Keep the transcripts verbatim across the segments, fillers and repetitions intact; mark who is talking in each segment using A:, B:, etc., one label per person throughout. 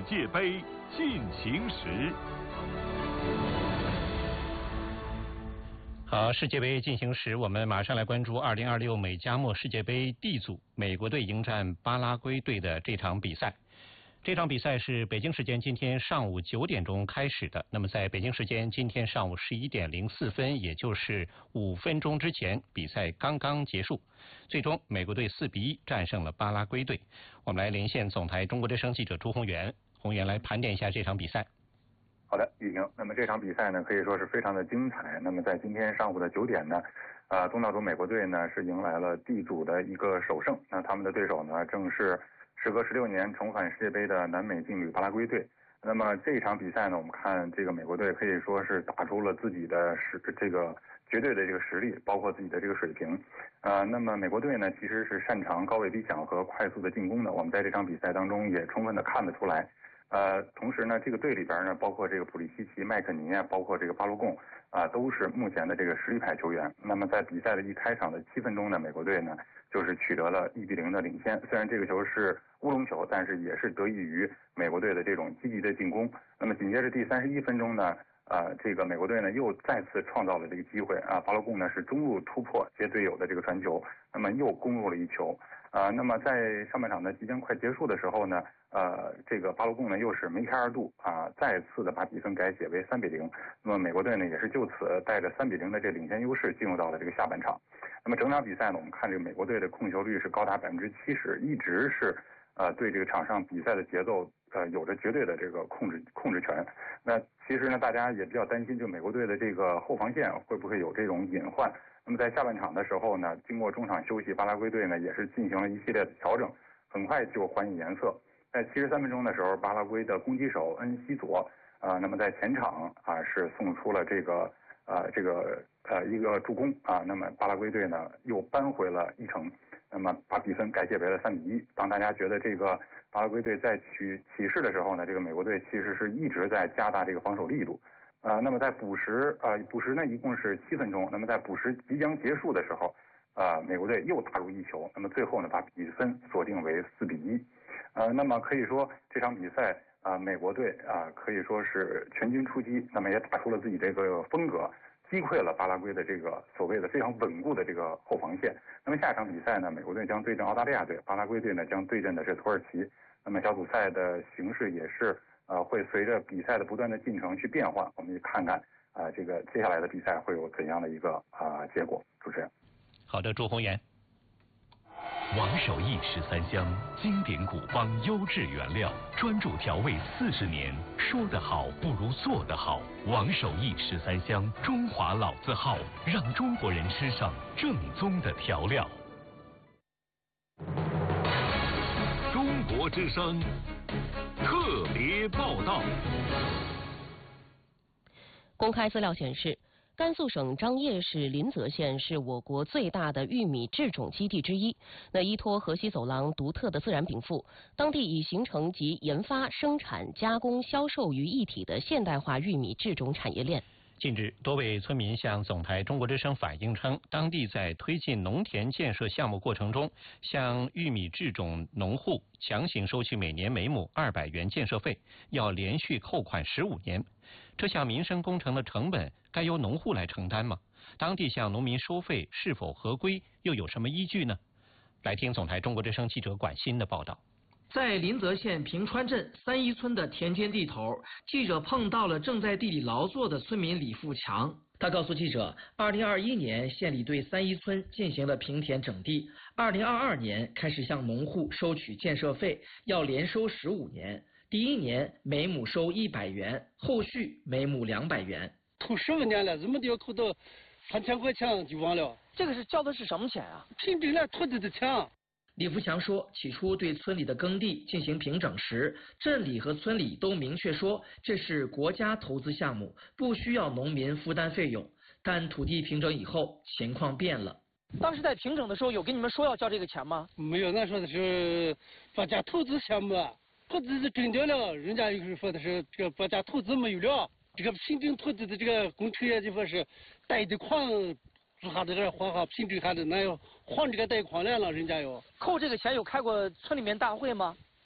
A: 世界杯进行时。
B: 好，世界杯进行时，我们马上来关注二零二六美加墨世界杯 D 组美国队迎战巴拉圭队的这场比赛。这场比赛是北京时间今天上午九点钟开始的。那么在北京时间今天上午十一点零四分，也就是五分钟之前，比赛刚刚结束。最终，美国队四比一战胜了巴拉圭队。我们来连线总台中国之声记者朱宏元，宏元来盘点一下这场比赛。
C: 好的，雨婷。那么这场比赛呢，可以说是非常的精彩。那么在今天上午的九点呢，呃，东道主美国队呢是迎来了 D 组的一个首胜。那他们的对手呢，正是时隔十六年重返世界杯的南美劲旅巴拉圭队。那么这场比赛呢，我们看这个美国队可以说是打出了自己的实这个绝对的这个实力，包括自己的这个水平。呃，那么美国队呢，其实是擅长高位逼抢和快速的进攻的。我们在这场比赛当中也充分的看得出来。呃，同时呢，这个队里边呢，包括这个普利西奇、麦肯尼啊，包括这个巴洛贡啊、呃，都是目前的这个实力派球员。那么在比赛的一开场的七分钟呢，美国队呢就是取得了一比零的领先。虽然这个球是乌龙球，但是也是得益于美国队的这种积极的进攻。那么紧接着第三十一分钟呢，呃，这个美国队呢又再次创造了这个机会啊，巴洛贡呢是中路突破接队友的这个传球，那么又攻入了一球。啊、呃，那么在上半场呢即将快结束的时候呢，呃，这个巴洛贡呢又是梅开二度啊、呃，再次的把比分改写为三比零。那么美国队呢也是就此带着三比零的这领先优势进入到了这个下半场。那么整场比赛呢，我们看这个美国队的控球率是高达百分之七十，一直是呃对这个场上比赛的节奏呃有着绝对的这个控制控制权。那其实呢，大家也比较担心，就美国队的这个后防线会不会有这种隐患。那么在下半场的时候呢，经过中场休息，巴拉圭队呢也是进行了一系列的调整，很快就还以颜色。在七十三分钟的时候，巴拉圭的攻击手恩西佐啊、呃，那么在前场啊、呃、是送出了这个呃这个呃一个助攻啊、呃，那么巴拉圭队呢又扳回了一城，那么把比分改写为了三比一。当大家觉得这个巴拉圭队在取起势的时候呢，这个美国队其实是一直在加大这个防守力度。啊、呃，那么在补时，呃，补时呢一共是七分钟。那么在补时即将结束的时候，呃，美国队又打入一球。那么最后呢，把比分锁定为四比一。呃，那么可以说这场比赛啊、呃，美国队啊、呃、可以说是全军出击，那么也打出了自己这个风格，击溃了巴拉圭的这个所谓的非常稳固的这个后防线。那么下一场比赛呢，美国队将对阵澳大利亚队，巴拉圭队呢将对阵的是土耳其。那么小组赛的形势也是。呃，会随着比赛的不断的进程去变化，我们去看看啊、呃，这个接下来的比赛会有怎样的一个啊、呃、结果。主持人，
B: 好的，朱宏元。
A: 王守义十三香，经典古方优质原料，专注调味四十年，说得好不如做得好。王守义十三香，中华老字号，让中国人吃上正宗的调料。中国之声特别报道。
D: 公开资料显示，甘肃省张掖市临泽县是我国最大的玉米制种基地之一。那依托河西走廊独特的自然禀赋，当地已形成集研发、生产、加工、销售于一体的现代化玉米制种产业链。
B: 近日，多位村民向总台中国之声反映称，当地在推进农田建设项目过程中，向玉米制种农户强行收取每年每亩二百元建设费，要连续扣款十五年。这项民生工程的成本该由农户来承担吗？当地向农民收费是否合规，又有什么依据呢？来听总台中国之声记者管欣的报道。
E: 在临泽县平川镇三一村的田间地头，记者碰到了正在地里劳作的村民李富强。他告诉记者，二零二一年县里对三一村进行了平田整地，二零二二年开始向农户收取建设费，要连收十五年。第一年每亩收一百元，后续每亩两百元。
F: 扣十五年了，怎么就要扣到三千块钱就完了？
E: 这个是交的是什么钱啊？
F: 凭这来土地的钱。
E: 李富强说，起初对村里的耕地进行平整时，镇里和村里都明确说这是国家投资项目，不需要农民负担费用。但土地平整以后，情况变了。当时在平整的时候，有跟你们说要交这个钱吗？
F: 没有，那说的是国家投资项目，土地是征掉了，人家又是说的是这个国家投资没有了，这个平整土地的这个工程也就说是贷的款。做下的这还好，平整下的那要还这个贷款来了，人家要
E: 扣这个钱。有开过村里面大会吗？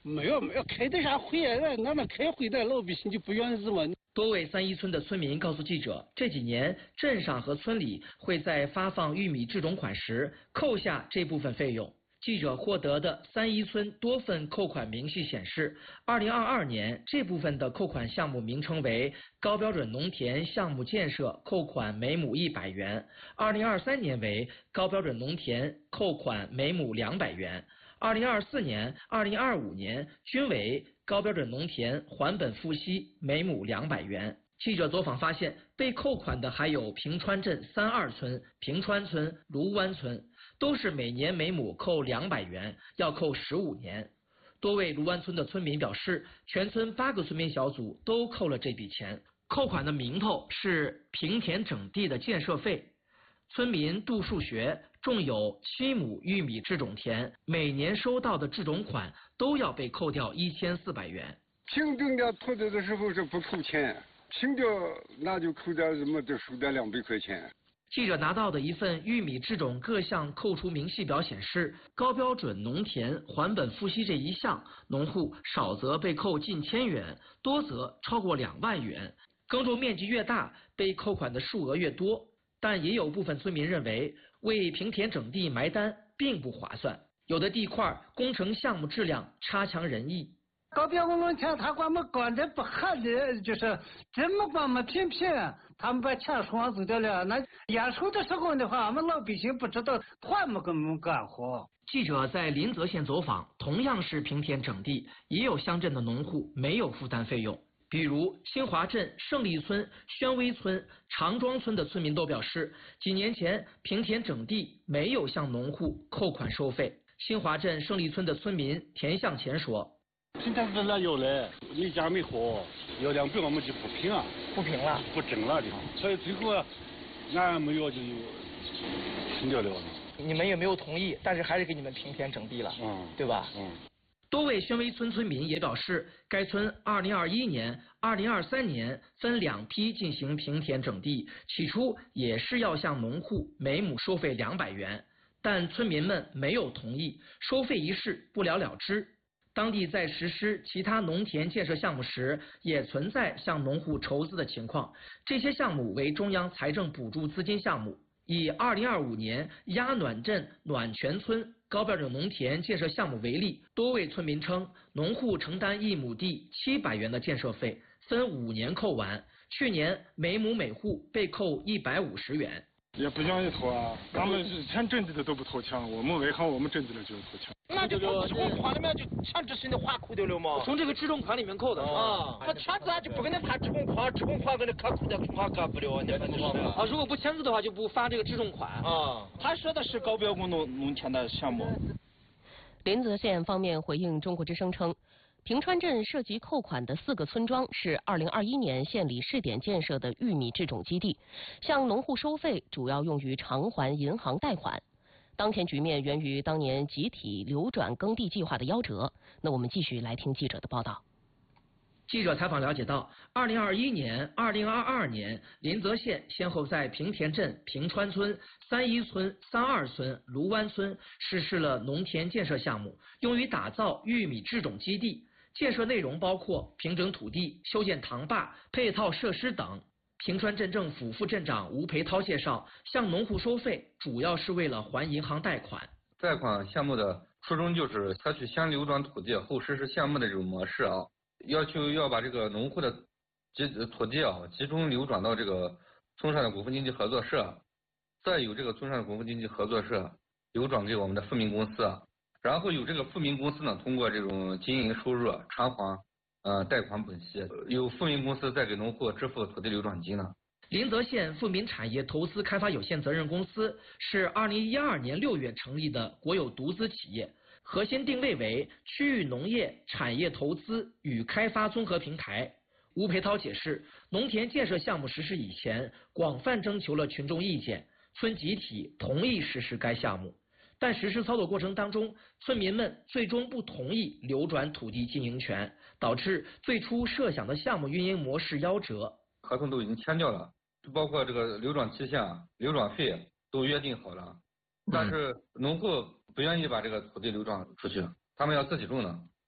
F: 没有没有开得啥会啊？那那开会的老百姓就不愿意嘛。
E: 多位三一村的村民告诉记者，这几年镇上和村里会在发放玉米制种款时扣下这部分费用。记者获得的三一村多份扣款明细显示，二零二二年这部分的扣款项目名称为高标准农田项目建设扣款每亩一百元，二零二三年为高标准农田扣款每亩两百元，二零二四年、二零二五年均为高标准农田还本付息每亩两百元。记者走访发现，被扣款的还有平川镇三二村、平川村、卢湾村，都是每年每亩扣两百元，要扣十五年。多位卢湾村的村民表示，全村八个村民小组都扣了这笔钱，扣款的名头是平田整地的建设费。村民杜树学种有七亩玉米制种田，每年收到的制种款都要被扣掉一千四百元。
G: 平整的土地的时候是不扣钱，平掉那就扣点什么，就收点两百块钱。
E: 记者拿到的一份玉米制种各项扣除明细表显示，高标准农田还本付息这一项，农户少则被扣近千元，多则超过两万元。耕种面积越大，被扣款的数额越多。但也有部分村民认为，为平田整地埋单并不划算，有的地块工程项目质量差强人意。
H: 高标准农田他管我们管的不合理，就是怎么管我们评评，他们把钱双走掉了。那验收的时候的话，我们老百姓不知道还没给我们干活。
E: 记者在临泽县走访，同样是平田整地，也有乡镇的农户没有负担费用。比如新华镇胜利村、宣威村、长庄村的村民都表示，几年前平田整地没有向农户扣款收费。新华镇胜利村的村民田向前说：“
I: 平田本来有嘞，你家没活，要两百我们就不平啊，
E: 不平了，
I: 不整了的，所以最后俺没有就停掉了。
E: 你们也没有同意，但是还是给你们平田整地了，嗯，对吧？嗯。”多位宣威村村民也表示，该村二零二一年、二零二三年分两批进行平田整地，起初也是要向农户每亩收费两百元，但村民们没有同意，收费一事不了了之。当地在实施其他农田建设项目时，也存在向农户筹资的情况，这些项目为中央财政补助资金项目。以二零二五年鸭暖镇暖泉村高标准农田建设项目为例，多位村民称，农户承担一亩地七百元的建设费，分五年扣完，去年每亩每户被扣一百五十元。
J: 也不愿意投啊，咱们是全镇子的都不投钱，我们为何我们镇子的就投钱？
K: 那就从制种款里面就强制性的划扣掉了嘛，
E: 从这个制种款里面扣的啊。
K: 他签字啊就不给你发制种款，制种款给你卡扣的款卡不了，你分是
E: 啊，如果不签字的话就不发这个制种款
K: 啊。他说的是高标准农农田的项目。
D: 临泽县方面回应中国之声称，平川镇涉及扣款的四个村庄是二零二一年县里试点建设的玉米制种基地，向农户收费主要用于偿还银行贷款。当前局面源于当年集体流转耕地计划的夭折。那我们继续来听记者的报道。
E: 记者采访了解到，二零二一年、二零二二年，临泽县先后在平田镇、平川村、三一村、三二村、卢湾村实施了农田建设项目，用于打造玉米制种基地。建设内容包括平整土地、修建塘坝、配套设施等。平川镇政府副镇长吴培涛介绍，向农户收费主要是为了还银行贷款。
L: 贷款项目的初衷就是采取先流转土地后实施项目的这种模式啊，要求要把这个农户的集土地啊集中流转到这个村上的股份经济合作社，再由这个村上的股份经济合作社流转给我们的富民公司。然后有这个富民公司呢，通过这种经营收入偿还呃贷款本息，由富民公司再给农户支付土地流转金呢。
E: 临泽县富民产业投资开发有限责任公司是二零一二年六月成立的国有独资企业，核心定位为区域农业产业投资与开发综合平台。吴培涛解释，农田建设项目实施以前，广泛征求了群众意见，村集体同意实施该项目。但实施操作过程当中，村民们最终不同意流转土地经营权，导致最初设想的项目运营模式夭折。
L: 合同都已经签掉了，包括这个流转期限、流转费都约定好了，但是农户不愿意把这个土地流转出去，他们要自己种的。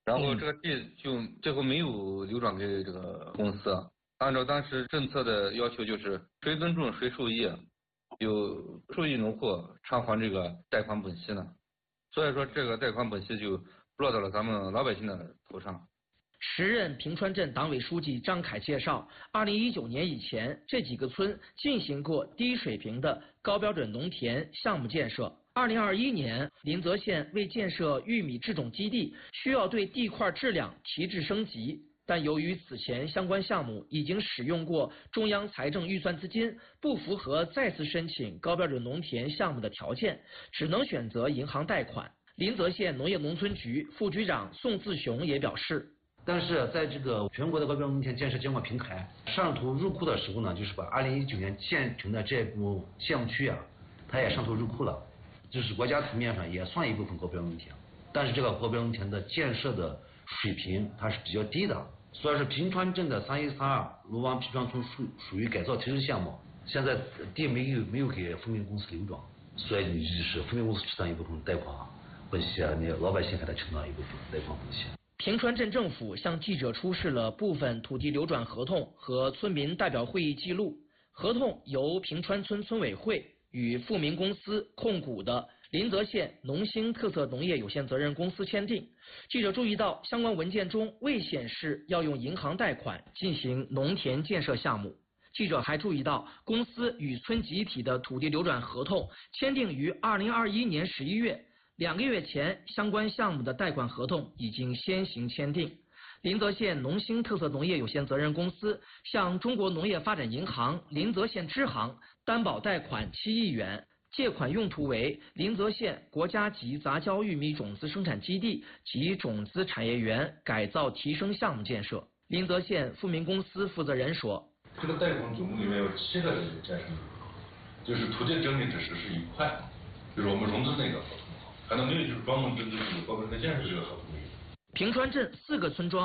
L: 然后这个地就最后没有流转给这个公司。按照当时政策的要求，就是谁尊重谁受益，有受益农户偿还这个贷款本息呢。所以说这个贷款本息就落到了咱们老百姓的头上。
E: 时任平川镇党委书记张凯介绍，二零一九年以前，这几个村进行过低水平的高标准农田项目建设。二零二一年，临泽县为建设玉米制种基地，需要对地块质量提质升级，但由于此前相关项目已经使用过中央财政预算资金，不符合再次申请高标准农田项目的条件，只能选择银行贷款。临泽县农业农村局副局长宋自雄也表示。
M: 但是在这个全国的高标准农田建设监管平台上图入库的时候呢，就是把二零一九年建成的这部项目区啊，它也上图入库了，就是国家层面上也算一部分高标准农田，但是这个高标准农田的建设的水平它是比较低的，所以是平川镇的三一三二卢湾皮庄村属属于改造提质项目，现在地没有没有给富民公司流转，所以你就是富民公司承担一部分贷款本息啊，你老百姓还得承担一部分贷款本息。
E: 平川镇政府向记者出示了部分土地流转合同和村民代表会议记录。合同由平川村村委会与富民公司控股的临泽县农兴特色农业有限责任公司签订。记者注意到，相关文件中未显示要用银行贷款进行农田建设项目。记者还注意到，公司与村集体的土地流转合同签订于二零二一年十一月。两个月前，相关项目的贷款合同已经先行签订。临泽县农兴特色农业有限责任公司向中国农业发展银行临泽县支行担保贷款七亿元，借款用途为临泽县国家级杂交玉米种子生产基地及种子产业园改造提升项目建设。临泽县富民公司负责人说：“
N: 这个贷款总共里面有七个这个债权，就是土地整理只实施一块，就是我们融资那个合同。”还能没有就是专门针对这个高标准建设这个合同。
E: 平川镇四个村庄